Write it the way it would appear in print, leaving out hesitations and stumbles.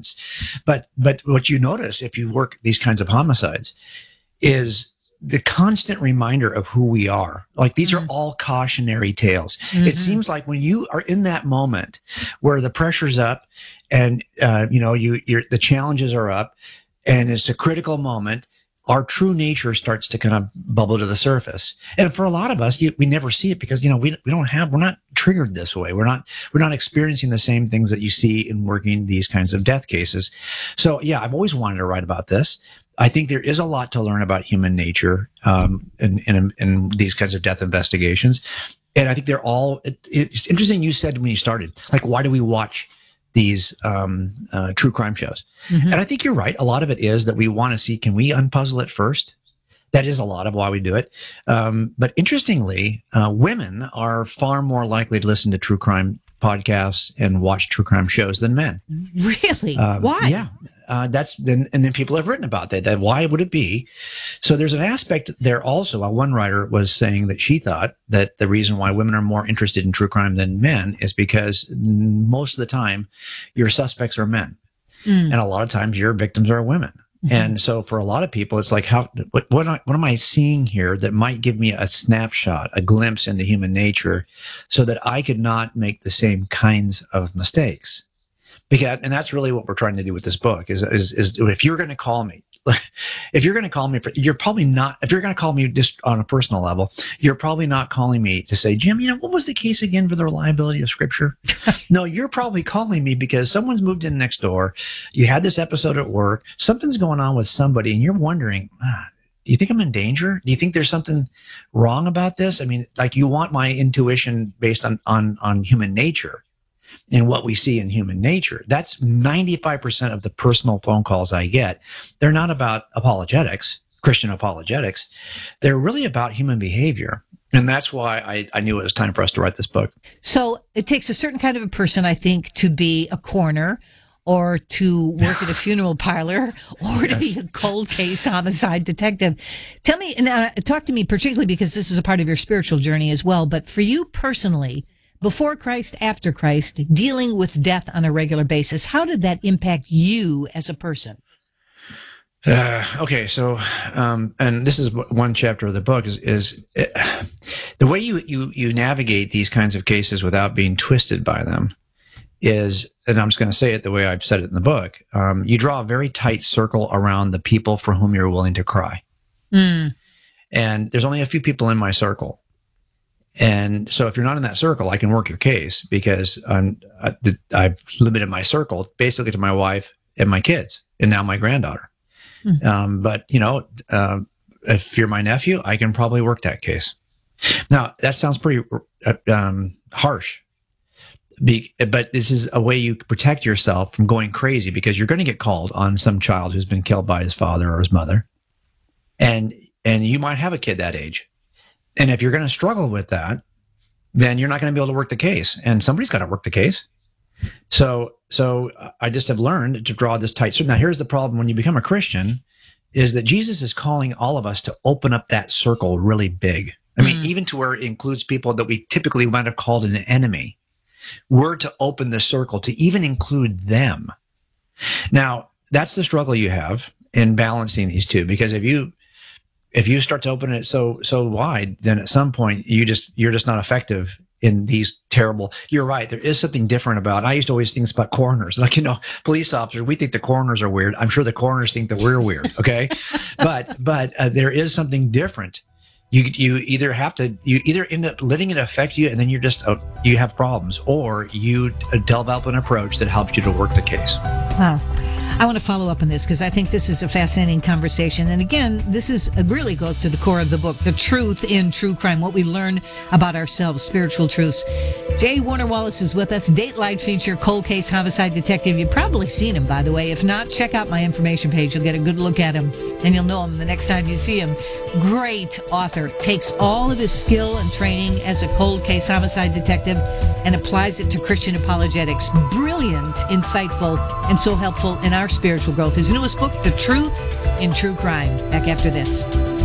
violence. But what you notice if you work these kinds of homicides is the constant reminder of who we are. Like these are all cautionary tales. It seems like when you are in that moment where the pressure's up and, the challenges are up and it's a critical moment, our true nature starts to kind of bubble to the surface. And for a lot of us, we never see it because, we're not triggered this way. We're not experiencing the same things that you see in working these kinds of death cases. So yeah, I've always wanted to write about this. I think there is a lot to learn about human nature in these kinds of death investigations. And I think it's interesting you said when you started, like, why do we watch these true crime shows? And I think you're right. A lot of it is that we want to see, can we unpuzzle it first? That is a lot of why we do it. But interestingly, women are far more likely to listen to true crime podcasts and watch true crime shows than men. Really? Why? Yeah. And then people have written about that. Why would it be? So there's an aspect there also. One writer was saying that she thought that the reason why women are more interested in true crime than men is because most of the time your suspects are men. And a lot of times your victims are women. And so for a lot of people, it's like, what am I seeing here that might give me a snapshot, a glimpse into human nature so that I could not make the same kinds of mistakes? And that's really what we're trying to do with this book is if you're going to call me, you're probably not, if you're going to call me just on a personal level, you're probably not calling me to say, Jim, what was the case again for the reliability of Scripture? No, you're probably calling me because someone's moved in next door. You had this episode at work. Something's going on with somebody and you're wondering, do you think I'm in danger? Do you think there's something wrong about this? I mean, like you want my intuition based on human nature. And what we see in human nature. That's 95% of the personal phone calls I get. They're not about apologetics, Christian apologetics. They're really about human behavior. And that's why I knew it was time for us to write this book. So it takes a certain kind of a person, I think, to be a coroner or to work at a funeral parlor or to be a cold case homicide detective. Tell me, and talk to me particularly because this is a part of your spiritual journey as well, but for you personally, before Christ, after Christ, dealing with death on a regular basis, how did that impact you as a person? Okay, so, and this is one chapter of the book is the way you navigate these kinds of cases without being twisted by them is, and I'm just going to say it the way I've said it in the book, you draw a very tight circle around the people for whom you're willing to cry. And there's only a few people in my circle. And so if you're not in that circle, I can work your case because I've limited my circle basically to my wife and my kids and now my granddaughter. But, if you're my nephew, I can probably work that case. Now, that sounds pretty harsh, but this is a way you protect yourself from going crazy because you're going to get called on some child who's been killed by his father or his mother. And you might have a kid that age. And if you're going to struggle with that, then you're not going to be able to work the case. And somebody's got to work the case. So I just have learned to draw this tight circle. Now, here's the problem when you become a Christian is that Jesus is calling all of us to open up that circle really big. I mean, even to where it includes people that we typically might have called an enemy. We're to open the circle to even include them. Now, that's the struggle you have in balancing these two, because if you start to open it so wide, then at some point you're just not effective in these terrible. You're right. There is something different about. I used to always think about coroners, like police officers. We think the coroners are weird. I'm sure the coroners think that we're weird. Okay, but there is something different. You either end up letting it affect you, and then you have problems, or you develop an approach that helps you to work the case. Wow. I want to follow up on this because I think this is a fascinating conversation. And again, this really goes to the core of the book, the truth in true crime, what we learn about ourselves, spiritual truths. J. Warner Wallace is with us, Dateline feature, cold case homicide detective. You've probably seen him, by the way. If not, check out my information page. You'll get a good look at him and you'll know him the next time you see him. Great author, takes all of his skill and training as a cold case homicide detective and applies it to Christian apologetics. Brilliant, insightful, and so helpful in our spiritual growth. His newest book, The Truth in True Crime. Back after this.